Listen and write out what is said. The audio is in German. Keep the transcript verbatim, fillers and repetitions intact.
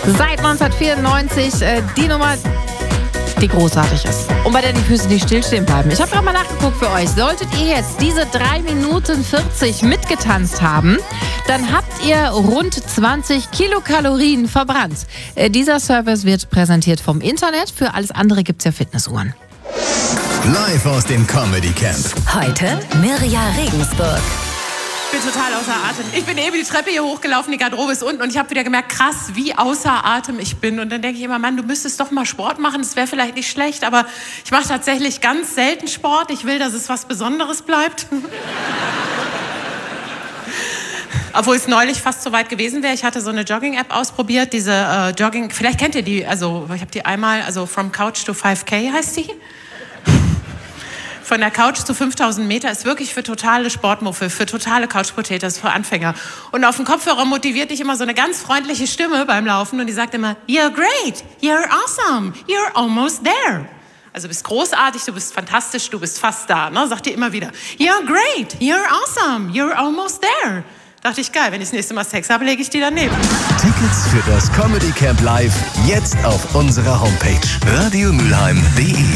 Seit neunzehnhundertvierundneunzig äh, die Nummer, die großartig ist. Und bei der die Füße nicht stillstehen bleiben. Ich habe gerade mal nachgeguckt für euch. Solltet ihr jetzt diese drei Minuten vierzig mitgetanzt haben, dann habt ihr rund zwanzig Kilokalorien verbrannt. Äh, dieser Service wird präsentiert vom Internet. Für alles andere gibt es ja Fitnessuhren. Live aus dem Comedy Camp. Heute Mirja Regensburg. Ich bin total außer Atem. Ich bin eben die Treppe hier hochgelaufen, die Garderobe ist unten und ich habe wieder gemerkt, krass, wie außer Atem ich bin. Und dann denke ich immer, Mann, du müsstest doch mal Sport machen, das wäre vielleicht nicht schlecht, aber ich mache tatsächlich ganz selten Sport. Ich will, dass es was Besonderes bleibt. Obwohl es neulich fast so weit gewesen wäre. Ich hatte so eine Jogging-App ausprobiert, diese äh, Jogging, vielleicht kennt ihr die, also ich habe die einmal, also From Couch to five K heißt die. Von der Couch zu fünftausend Meter ist wirklich für totale Sportmuffel, für totale Couch-Potatoes, für Anfänger. Und auf dem Kopfhörer motiviert dich immer so eine ganz freundliche Stimme beim Laufen und die sagt immer, you're great, you're awesome, you're almost there. Also du bist großartig, du bist fantastisch, du bist fast da, ne? Sagt dir immer wieder, you're great, you're awesome, you're almost there. Dachte ich, geil, wenn ich das nächste Mal Sex habe, lege ich die daneben. Tickets für das Comedy Camp Live jetzt auf unserer Homepage radio mülheim punkt de.